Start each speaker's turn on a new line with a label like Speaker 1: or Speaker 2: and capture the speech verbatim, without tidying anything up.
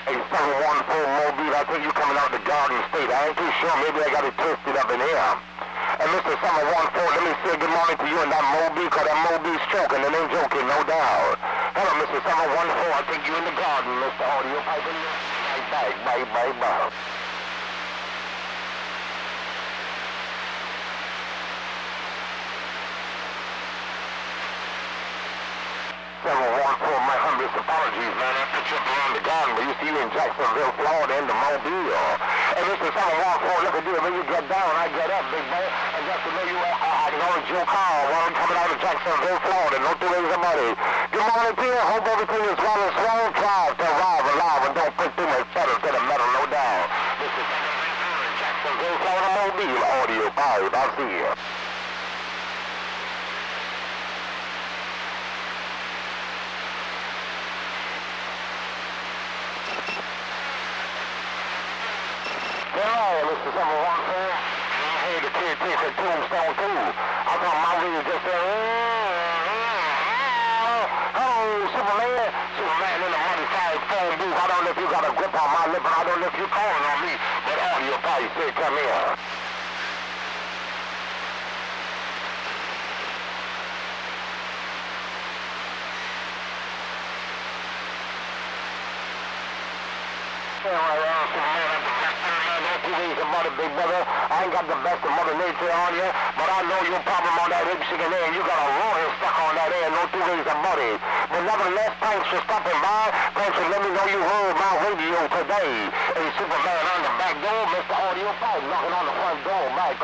Speaker 1: Hey, seven one four Mobile, I think you coming out the Garden State. I ain't too sure. Maybe I got it twisted up in here. And Mister seven one four, let me say good morning to you and that Mobile, because that Mobile's stroking and ain't joking, no doubt. Hello, Mister seven one four, I think you in the garden, Mister Audio Pipe. Right back, bye, bye, bye. seven one four, my humblest apologies, man. I put you up around the garden, but you see you in Jacksonville, Florida, in the Mobile. And Mister seven one four, look at you. When you get down, I get up, big boy. And just to know you, uh, I can always your car while I'm coming out of Jacksonville, Florida. No two ways about it. Good morning to you. Hope everything is well and slow. Drive to arrive alive and don't put too much pedal to the metal, no doubt. Mister seven one four, Jacksonville, Florida, Mobile, Audio Pipe. I'll see you. Yeah, Mister seven one four, I heard the kid take a tombstone too. I thought my radio just said, hello, Superman. Superman in the modified phone booth. I don't know if you got a grip on my lip, and I don't know if you're calling on me, but Audio Pipe said, come here. About it, big brother. I ain't got the best of Mother Nature on you, but I know your problem on that hip shaking there. You got a roaring stuck on that air, no two ways about it. But nevertheless, thanks for stopping by. Thanks for letting me know you heard my radio today. Hey, Superman on the back door, Mister Audio Pipe knocking on the front door, back